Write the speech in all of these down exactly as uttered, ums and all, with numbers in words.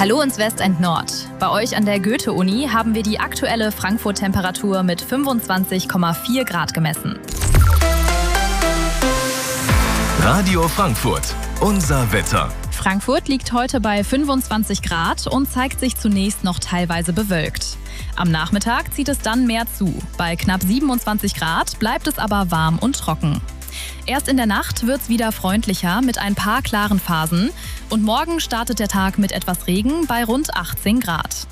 Hallo ins West and Nord. Bei euch an der Goethe-Uni haben wir die aktuelle Frankfurt-Temperatur mit fünfundzwanzig Komma vier Grad gemessen. Radio Frankfurt, unser Wetter. Frankfurt liegt heute bei fünfundzwanzig Grad und zeigt sich zunächst noch teilweise bewölkt. Am Nachmittag zieht es dann mehr zu. Bei knapp siebenundzwanzig Grad bleibt es aber warm und trocken. Erst in der Nacht wird es wieder freundlicher mit ein paar klaren Phasen. Und morgen startet der Tag mit etwas Regen bei rund achtzehn Grad.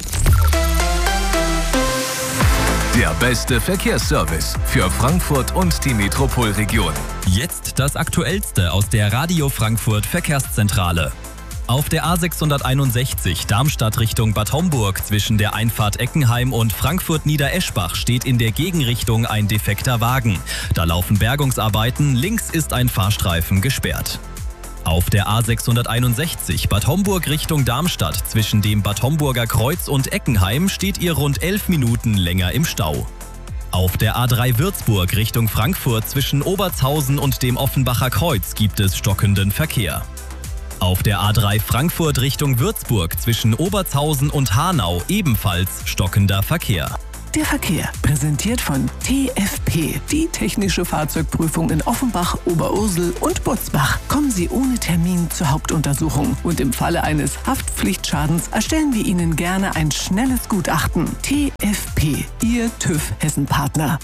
Der beste Verkehrsservice für Frankfurt und die Metropolregion. Jetzt das Aktuellste aus der Radio Frankfurt Verkehrszentrale. Auf der A sechshunderteinundsechzig Darmstadt Richtung Bad Homburg zwischen der Einfahrt Eckenheim und Frankfurt-Niedereschbach steht in der Gegenrichtung ein defekter Wagen. Da laufen Bergungsarbeiten, links ist ein Fahrstreifen gesperrt. Auf der A sechshunderteinundsechzig Bad Homburg Richtung Darmstadt zwischen dem Bad Homburger Kreuz und Eckenheim steht ihr rund elf Minuten länger im Stau. Auf der A drei Würzburg Richtung Frankfurt zwischen Obertshausen und dem Offenbacher Kreuz gibt es stockenden Verkehr. Auf der A drei Frankfurt Richtung Würzburg zwischen Obertshausen und Hanau ebenfalls stockender Verkehr. Der Verkehr, präsentiert von T F P, die technische Fahrzeugprüfung in Offenbach, Oberursel und Butzbach. Kommen Sie ohne Termin zur Hauptuntersuchung und im Falle eines Haftpflichtschadens erstellen wir Ihnen gerne ein schnelles Gutachten. T F P, Ihr TÜV Hessen-Partner.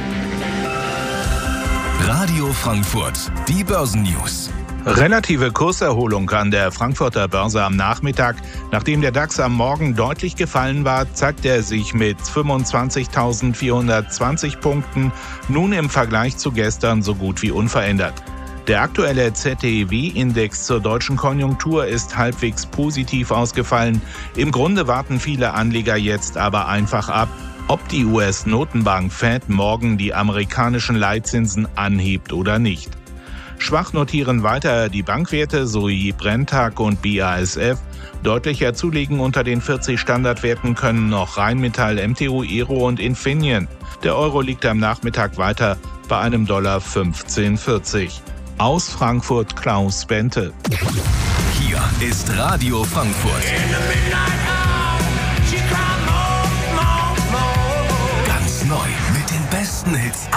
Radio Frankfurt, die Börsennews. Relative Kurserholung an der Frankfurter Börse am Nachmittag. Nachdem der DAX am Morgen deutlich gefallen war, zeigt er sich mit fünfundzwanzigtausendvierhundertzwanzig Punkten nun im Vergleich zu gestern so gut wie unverändert. Der aktuelle Z T E W-Index zur deutschen Konjunktur ist halbwegs positiv ausgefallen. Im Grunde warten viele Anleger jetzt aber einfach ab, ob die U S-Notenbank Fed morgen die amerikanischen Leitzinsen anhebt oder nicht. Schwach notieren weiter die Bankwerte sowie Brenntag und B A S F. Deutlicher zulegen unter den vierzig Standardwerten können noch Rheinmetall, M T U, Aero und Infineon. Der Euro liegt am Nachmittag weiter bei einem Dollar fünfzehn vierzig. Aus Frankfurt Klaus Bente. Hier ist Radio Frankfurt. Ganz neu mit den besten Hits